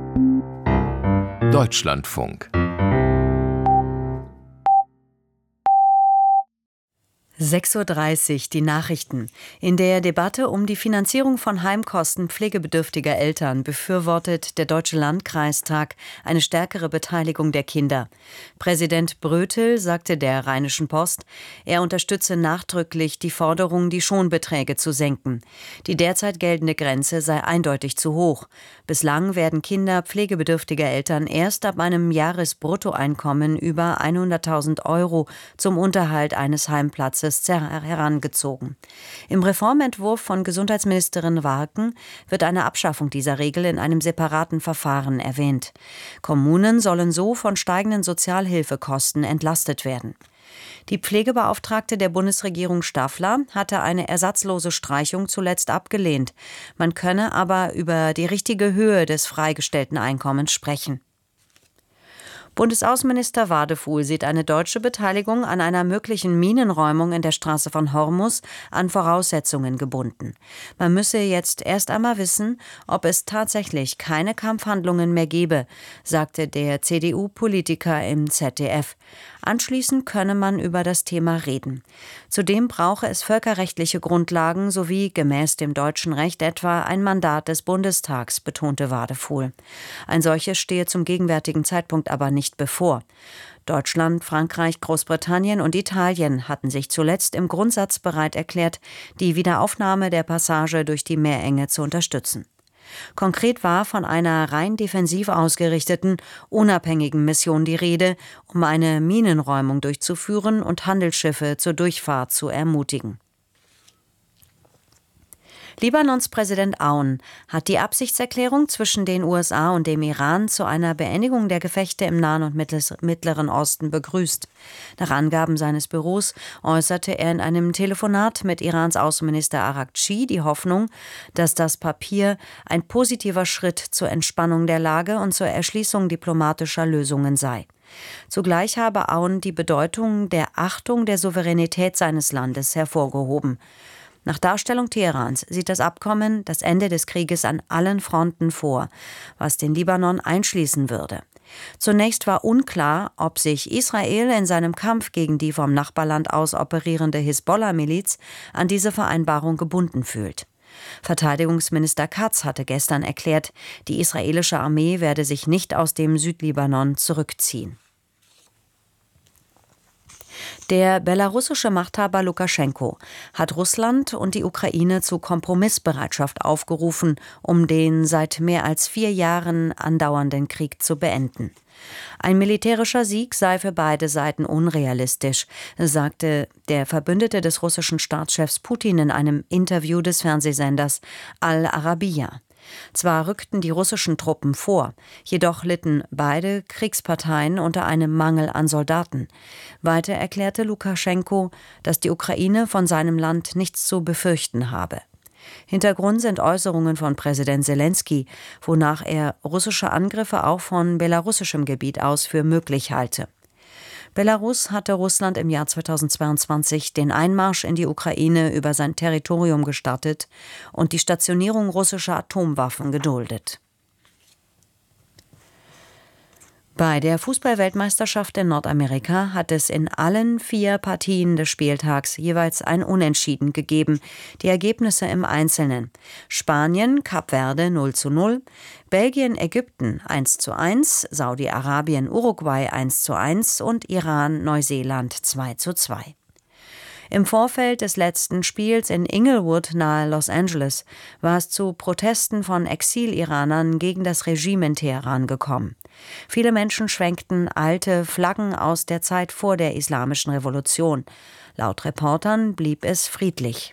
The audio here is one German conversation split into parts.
Deutschlandfunk. 6:30 Uhr, die Nachrichten. In der Debatte um die Finanzierung von Heimkosten pflegebedürftiger Eltern befürwortet der Deutsche Landkreistag eine stärkere Beteiligung der Kinder. Präsident Brötel sagte der Rheinischen Post, er unterstütze nachdrücklich die Forderung, die Schonbeträge zu senken. Die derzeit geltende Grenze sei eindeutig zu hoch. Bislang werden Kinder pflegebedürftiger Eltern erst ab einem Jahresbruttoeinkommen über 100.000 € zum Unterhalt eines Heimplatzes herangezogen. Im Reformentwurf von Gesundheitsministerin Warken wird eine Abschaffung dieser Regel in einem separaten Verfahren erwähnt. Kommunen sollen so von steigenden Sozialhilfekosten entlastet werden. Die Pflegebeauftragte der Bundesregierung Staffler hatte eine ersatzlose Streichung zuletzt abgelehnt. Man könne aber über die richtige Höhe des freigestellten Einkommens sprechen. Bundesaußenminister Wadefuhl sieht eine deutsche Beteiligung an einer möglichen Minenräumung in der Straße von Hormuz an Voraussetzungen gebunden. Man müsse jetzt erst einmal wissen, ob es tatsächlich keine Kampfhandlungen mehr gebe, sagte der CDU-Politiker im ZDF. Anschließend könne man über das Thema reden. Zudem brauche es völkerrechtliche Grundlagen sowie gemäß dem deutschen Recht etwa ein Mandat des Bundestags, betonte Wadefuhl. Ein solches stehe zum gegenwärtigen Zeitpunkt aber nicht bevor. Deutschland, Frankreich, Großbritannien und Italien hatten sich zuletzt im Grundsatz bereit erklärt, die Wiederaufnahme der Passage durch die Meerenge zu unterstützen. Konkret war von einer rein defensiv ausgerichteten, unabhängigen Mission die Rede, um eine Minenräumung durchzuführen und Handelsschiffe zur Durchfahrt zu ermutigen. Libanons Präsident Aoun hat die Absichtserklärung zwischen den USA und dem Iran zu einer Beendigung der Gefechte im Nahen und Mittleren Osten begrüßt. Nach Angaben seines Büros äußerte er in einem Telefonat mit Irans Außenminister Araghchi die Hoffnung, dass das Papier ein positiver Schritt zur Entspannung der Lage und zur Erschließung diplomatischer Lösungen sei. Zugleich habe Aoun die Bedeutung der Achtung der Souveränität seines Landes hervorgehoben. Nach Darstellung Teherans sieht das Abkommen das Ende des Krieges an allen Fronten vor, was den Libanon einschließen würde. Zunächst war unklar, ob sich Israel in seinem Kampf gegen die vom Nachbarland aus operierende Hisbollah-Miliz an diese Vereinbarung gebunden fühlt. Verteidigungsminister Katz hatte gestern erklärt, die israelische Armee werde sich nicht aus dem Südlibanon zurückziehen. Der belarussische Machthaber Lukaschenko hat Russland und die Ukraine zu Kompromissbereitschaft aufgerufen, um den seit mehr als 4 Jahren andauernden Krieg zu beenden. Ein militärischer Sieg sei für beide Seiten unrealistisch, sagte der Verbündete des russischen Staatschefs Putin in einem Interview des Fernsehsenders Al Arabiya. Zwar rückten die russischen Truppen vor, jedoch litten beide Kriegsparteien unter einem Mangel an Soldaten. Weiter erklärte Lukaschenko, dass die Ukraine von seinem Land nichts zu befürchten habe. Hintergrund sind Äußerungen von Präsident Selenskyj, wonach er russische Angriffe auch von belarussischem Gebiet aus für möglich halte. Belarus hatte Russland im Jahr 2022 den Einmarsch in die Ukraine über sein Territorium gestartet und die Stationierung russischer Atomwaffen geduldet. Bei der Fußball-Weltmeisterschaft in Nordamerika hat es in allen 4 Partien des Spieltags jeweils ein Unentschieden gegeben. Die Ergebnisse im Einzelnen: Spanien, Kap Verde 0:0, Belgien, Ägypten 1:1, Saudi-Arabien, Uruguay 1:1 und Iran, Neuseeland 2:2. Im Vorfeld des letzten Spiels in Inglewood nahe Los Angeles war es zu Protesten von Exil-Iranern gegen das Regime in Teheran gekommen. Viele Menschen schwenkten alte Flaggen aus der Zeit vor der Islamischen Revolution. Laut Reportern blieb es friedlich.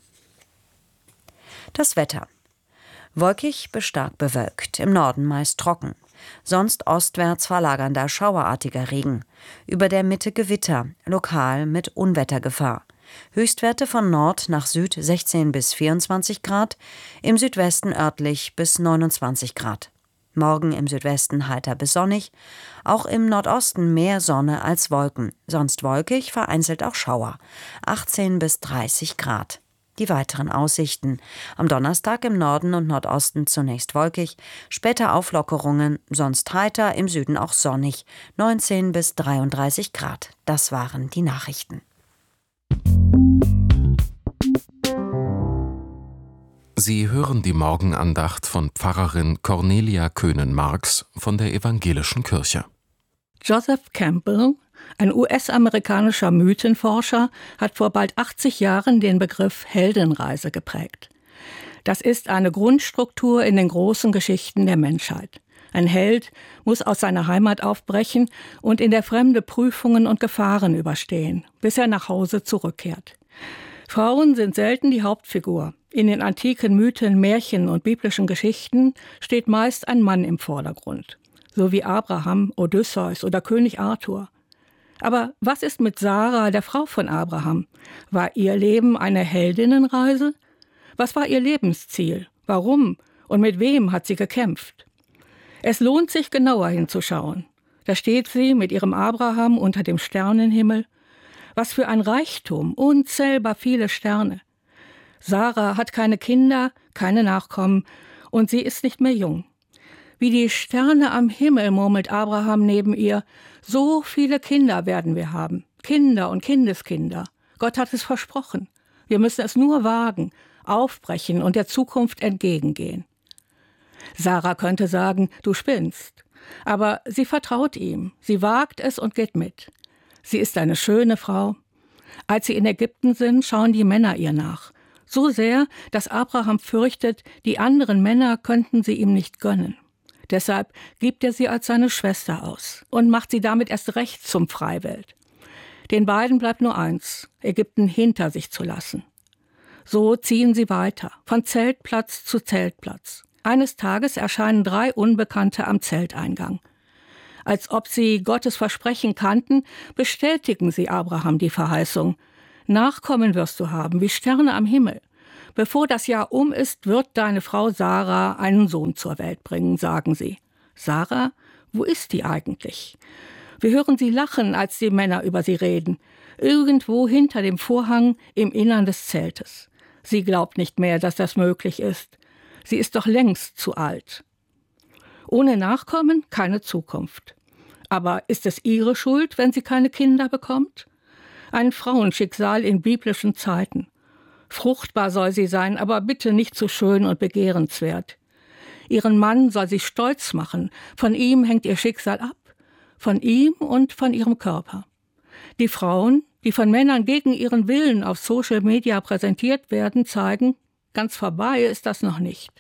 Das Wetter: wolkig bis stark bewölkt, im Norden meist trocken. Sonst ostwärts verlagernder schauerartiger Regen. Über der Mitte Gewitter, lokal mit Unwettergefahr. Höchstwerte von Nord nach Süd 16 bis 24 Grad, im Südwesten örtlich bis 29 Grad. Morgen im Südwesten heiter bis sonnig, auch im Nordosten mehr Sonne als Wolken, sonst wolkig, vereinzelt auch Schauer, 18 bis 30 Grad. Die weiteren Aussichten. Am Donnerstag im Norden und Nordosten zunächst wolkig, später Auflockerungen, sonst heiter, im Süden auch sonnig, 19 bis 33 Grad. Das waren die Nachrichten. Sie hören die Morgenandacht von Pfarrerin Cornelia Köhnen-Marx von der Evangelischen Kirche. Joseph Campbell, ein US-amerikanischer Mythenforscher, hat vor bald 80 Jahren den Begriff Heldenreise geprägt. Das ist eine Grundstruktur in den großen Geschichten der Menschheit. Ein Held muss aus seiner Heimat aufbrechen und in der Fremde Prüfungen und Gefahren überstehen, bis er nach Hause zurückkehrt. Frauen sind selten die Hauptfigur. In den antiken Mythen, Märchen und biblischen Geschichten steht meist ein Mann im Vordergrund, so wie Abraham, Odysseus oder König Arthur. Aber was ist mit Sarah, der Frau von Abraham? War ihr Leben eine Heldinnenreise? Was war ihr Lebensziel? Warum und mit wem hat sie gekämpft? Es lohnt sich, genauer hinzuschauen. Da steht sie mit ihrem Abraham unter dem Sternenhimmel. Was für ein Reichtum, unzählbar viele Sterne. Sarah hat keine Kinder, keine Nachkommen und sie ist nicht mehr jung. Wie die Sterne am Himmel, murmelt Abraham neben ihr, so viele Kinder werden wir haben. Kinder und Kindeskinder. Gott hat es versprochen. Wir müssen es nur wagen, aufbrechen und der Zukunft entgegengehen. Sarah könnte sagen, du spinnst. Aber sie vertraut ihm. Sie wagt es und geht mit. Sie ist eine schöne Frau. Als sie in Ägypten sind, schauen die Männer ihr nach. So sehr, dass Abraham fürchtet, die anderen Männer könnten sie ihm nicht gönnen. Deshalb gibt er sie als seine Schwester aus und macht sie damit erst recht zum Freiwild. Den beiden bleibt nur eins, Ägypten hinter sich zu lassen. So ziehen sie weiter, von Zeltplatz zu Zeltplatz. Eines Tages erscheinen 3 Unbekannte am Zelteingang. Als ob sie Gottes Versprechen kannten, bestätigen sie Abraham die Verheißung. Nachkommen wirst du haben, wie Sterne am Himmel. Bevor das Jahr um ist, wird deine Frau Sarah einen Sohn zur Welt bringen, sagen sie. Sarah, wo ist die eigentlich? Wir hören sie lachen, als die Männer über sie reden. Irgendwo hinter dem Vorhang im Innern des Zeltes. Sie glaubt nicht mehr, dass das möglich ist. Sie ist doch längst zu alt. Ohne Nachkommen keine Zukunft. Aber ist es ihre Schuld, wenn sie keine Kinder bekommt? Ein Frauenschicksal in biblischen Zeiten. Fruchtbar soll sie sein, aber bitte nicht zu schön und begehrenswert. Ihren Mann soll sie stolz machen. Von ihm hängt ihr Schicksal ab. Von ihm und von ihrem Körper. Die Frauen, die von Männern gegen ihren Willen auf Social Media präsentiert werden, zeigen, ganz vorbei ist das noch nicht.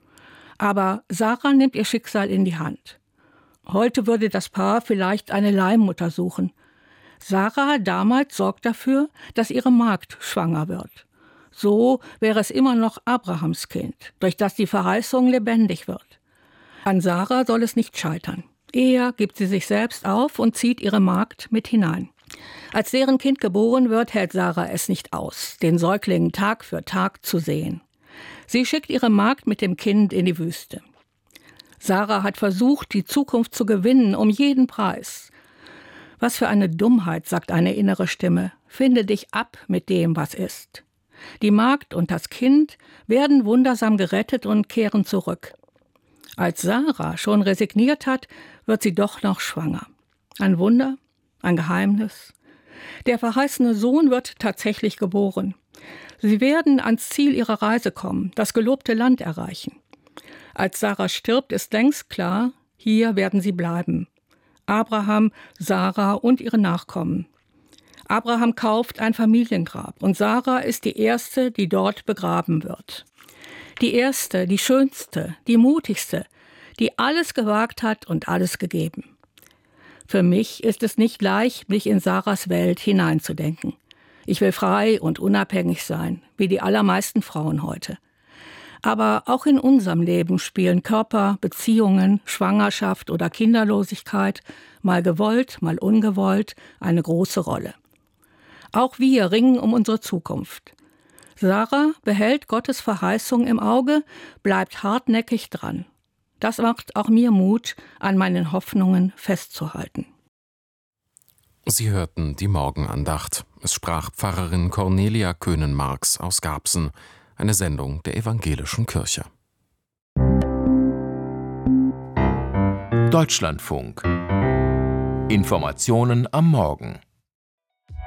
Aber Sarah nimmt ihr Schicksal in die Hand. Heute würde das Paar vielleicht eine Leihmutter suchen. Sarah damals sorgt dafür, dass ihre Magd schwanger wird. So wäre es immer noch Abrahams Kind, durch das die Verheißung lebendig wird. An Sarah soll es nicht scheitern. Eher gibt sie sich selbst auf und zieht ihre Magd mit hinein. Als deren Kind geboren wird, hält Sarah es nicht aus, den Säugling Tag für Tag zu sehen. Sie schickt ihre Magd mit dem Kind in die Wüste. Sarah hat versucht, die Zukunft zu gewinnen, um jeden Preis. Was für eine Dummheit, sagt eine innere Stimme. Finde dich ab mit dem, was ist. Die Magd und das Kind werden wundersam gerettet und kehren zurück. Als Sarah schon resigniert hat, wird sie doch noch schwanger. Ein Wunder, ein Geheimnis. Der verheißene Sohn wird tatsächlich geboren. Sie werden ans Ziel ihrer Reise kommen, das gelobte Land erreichen. Als Sarah stirbt, ist längst klar, hier werden sie bleiben. Abraham, Sarah und ihre Nachkommen. Abraham kauft ein Familiengrab und Sarah ist die Erste, die dort begraben wird. Die Erste, die Schönste, die Mutigste, die alles gewagt hat und alles gegeben. Für mich ist es nicht leicht, mich in Sarahs Welt hineinzudenken. Ich will frei und unabhängig sein, wie die allermeisten Frauen heute. Aber auch in unserem Leben spielen Körper, Beziehungen, Schwangerschaft oder Kinderlosigkeit, mal gewollt, mal ungewollt, eine große Rolle. Auch wir ringen um unsere Zukunft. Sarah behält Gottes Verheißung im Auge, bleibt hartnäckig dran. Das macht auch mir Mut, an meinen Hoffnungen festzuhalten. Sie hörten die Morgenandacht. Es sprach Pfarrerin Cornelia Köhnen-Marx aus Garbsen, eine Sendung der Evangelischen Kirche. Deutschlandfunk. Informationen am Morgen.